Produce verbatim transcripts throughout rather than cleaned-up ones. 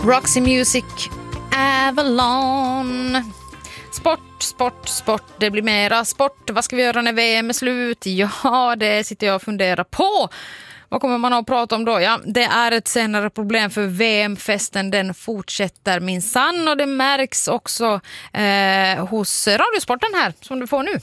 Roxy Music, Avalon. Sport, sport, sport. Det blir mera sport. Vad ska vi göra när V M är slut? Ja, det sitter jag och funderar på. Vad kommer man att prata om då? Ja, det är ett senare problem för V M-festen. Den fortsätter minsann och det märks också eh, hos Radiosporten här som du får nu.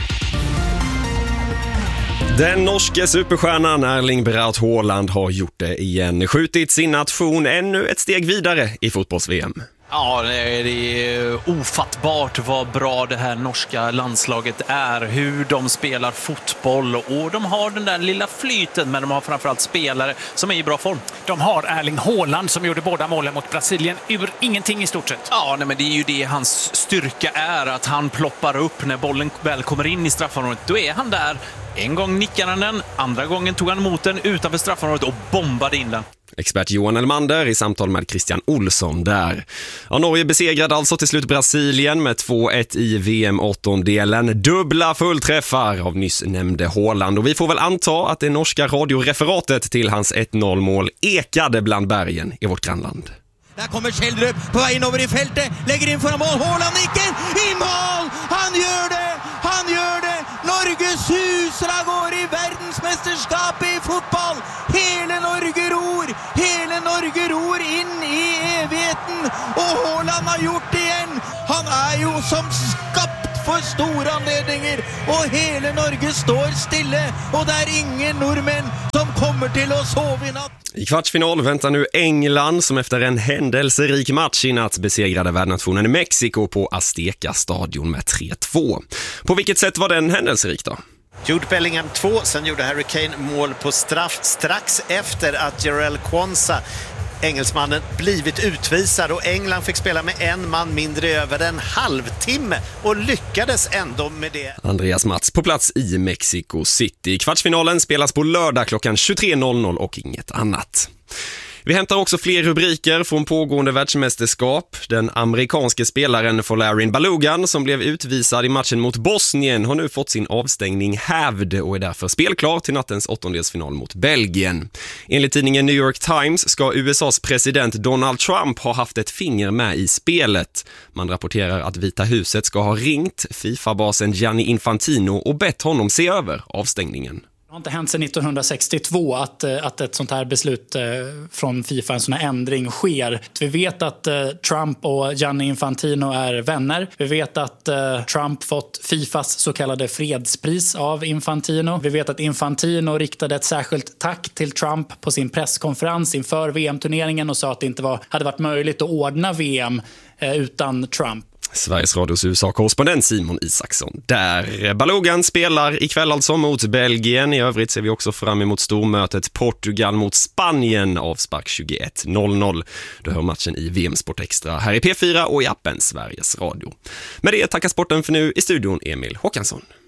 Den norske superstjärnan Erling Braut Haaland har gjort det igen. Skjutit sin nation ännu ett steg vidare i fotbolls-V M. Ja, det är ofattbart vad bra det här norska landslaget är. Hur de spelar fotboll och de har den där lilla flyten, men de har framförallt spelare som är i bra form. De har Erling Haaland som gjorde båda målen mot Brasilien ur ingenting i stort sett. Ja, nej, men det är ju det hans styrka är, att han ploppar upp när bollen väl kommer in i straffområdet. Då är han där. En gång nickade han den, andra gången tog han emot den utanför straffområdet och bombade in den. Expert Johan Elmander i samtal med Christian Olsson där. Ja, Norge besegrade alltså till slut Brasilien med två ett i V M-åttondelen. Dubbla fullträffar av nyss nämnde Haaland. Och vi får väl anta att det norska radioreferatet till hans ett noll-mål ekade bland bergen i vårt grannland. Där kommer Kjeldrup på vägen över i fältet, lägger in för mål, Haaland nickar, i mål! Han gör det! Han gör det! Norges husra går i världsmästerskap i fotboll! Hela Norge ror! Hela Norge ror in i evigheten! Och Haaland har gjort det igen! Han är ju som skapt för stora anledningar! Och hela Norge står stille! Och det är ingen norrmän som kommer till att sova i natt! I kvartsfinal väntar nu England som efter en händelserik match i natt besegrade värdnationen Mexiko på Azteca-stadion med tre två. På vilket sätt var den händelserik då? Jude Bellingham två, sen gjorde Harry Kane mål på straff strax efter att Jarell Quansah, engelsmannen, blivit utvisad, och England fick spela med en man mindre över en halvtimme och lyckades ändå med det. Andreas Mats på plats i Mexico City. Kvartsfinalen spelas på lördag klockan tjugotre noll noll och inget annat. Vi hämtar också fler rubriker från pågående världsmästerskap. Den amerikanske spelaren Folarin Balogun som blev utvisad i matchen mot Bosnien har nu fått sin avstängning hävd och är därför spelklar till nattens åttondelsfinal mot Belgien. Enligt tidningen New York Times ska U S A:s president Donald Trump ha haft ett finger med i spelet. Man rapporterar att Vita huset ska ha ringt FIFA-basen Gianni Infantino och bett honom se över avstängningen. Det har inte hänt sedan nittonhundrasextiotvå att, att ett sånt här beslut från FIFA, en sån här ändring, sker. Vi vet att Trump och Gianni Infantino är vänner. Vi vet att Trump fått FIFAs så kallade fredspris av Infantino. Vi vet att Infantino riktade ett särskilt tack till Trump på sin presskonferens inför V M-turneringen och sa att det inte var, hade varit möjligt att ordna V M utan Trump. Sveriges Radios U S A-korrespondent Simon Isaksson. Där Balogun spelar ikväll alltså mot Belgien. I övrigt ser vi också fram emot stormötet Portugal mot Spanien, avspark tjugoett noll noll. Du hör matchen i V M Sport Extra här i P fyra och i appen Sveriges Radio. Med det tackar sporten för nu. I studion Emil Håkansson.